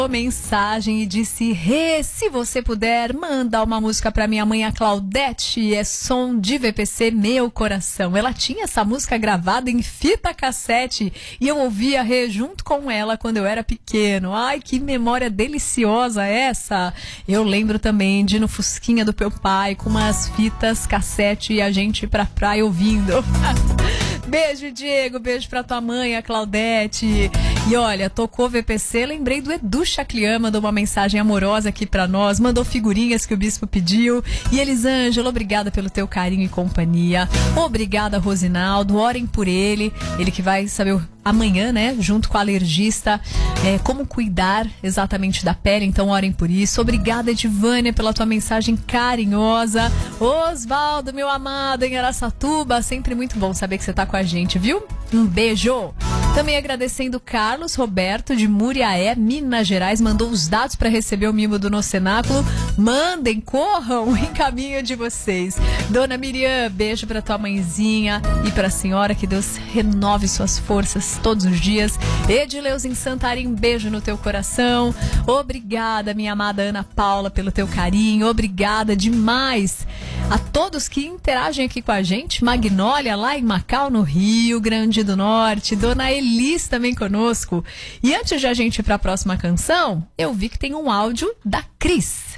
Mensagem e disse: Rê, se você puder mandar uma música pra minha mãe, a Claudete, é som de VPC Meu Coração. Ela tinha essa música gravada em fita cassete e eu ouvia Rê junto com ela quando eu era pequeno. Ai, que memória deliciosa essa. Eu lembro também de ir no Fusquinha do meu pai com umas fitas cassete e a gente ir pra praia ouvindo. Beijo, Diego, beijo pra tua mãe, a Claudete. E olha, tocou VPC, lembrei do Edu Chaclian, mandou uma mensagem amorosa aqui pra nós, mandou figurinhas que o bispo pediu. E Elisângela, obrigada pelo teu carinho e companhia. Obrigada, Rosinaldo, orem por ele que vai saber amanhã, né, junto com a alergista, como cuidar exatamente da pele, então orem por isso. Obrigada, Edivânia, pela tua mensagem carinhosa. Osvaldo, meu amado, em Araçatuba, sempre muito bom saber que você tá com a gente, viu? Um beijo! Também agradecendo Carlos Roberto de Muriaé, Minas Gerais, mandou os dados para receber o mimo do nosso cenáculo. Mandem, corram em caminho de vocês. Dona Miriam, beijo para tua mãezinha e para a senhora, que Deus renove suas forças todos os dias. Edileus em Santarém, beijo no teu coração. Obrigada, minha amada Ana Paula, pelo teu carinho. Obrigada demais a todos que interagem aqui com a gente. Magnólia, lá em Macau, no Rio Grande do Norte. Dona Elis também conosco. E antes de a gente ir para a próxima canção, eu vi que tem um áudio da Cris.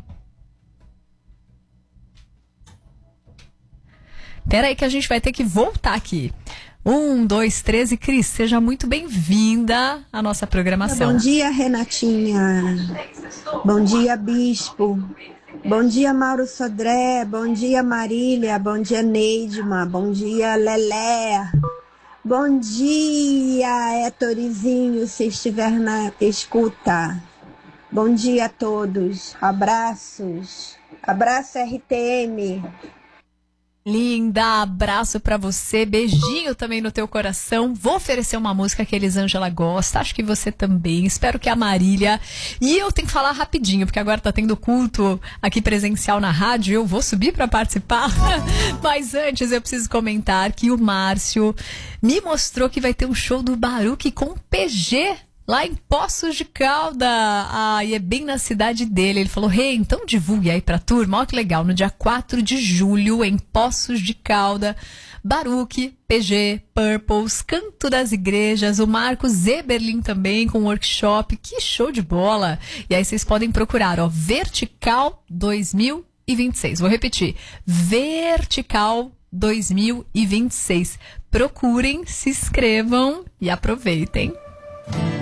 Espera aí que a gente vai ter que voltar aqui. 1, 2, 3 e Cris, seja muito bem-vinda à nossa programação. Bom dia, Renatinha. Bom dia, Bispo. Bom dia, Mauro Sodré. Bom dia, Marília. Bom dia, Neidma. Bom dia, Lelé. Bom dia, Torizinho, se estiver na escuta. Bom dia a todos. Abraços. Abraço, RTM. Linda, abraço pra você, beijinho também no teu coração. Vou oferecer uma música que a Elisângela gosta, acho que você também, espero que a Marília. E eu tenho que falar rapidinho, porque agora tá tendo culto aqui presencial na rádio, eu vou subir pra participar. Mas antes eu preciso comentar que o Márcio me mostrou que vai ter um show do Baruque com PG lá em Poços de Calda. E é bem na cidade dele. Ele falou: Rê, então divulgue aí pra turma. Olha que legal, no dia 4 de julho, em Poços de Calda, Baruque, PG, Purples, Canto das Igrejas, o Marcos Eberlin também com workshop. Que show de bola! E aí vocês podem procurar, ó, Vertical 2026. Vou repetir, Vertical 2026. Procurem, se inscrevam e aproveitem.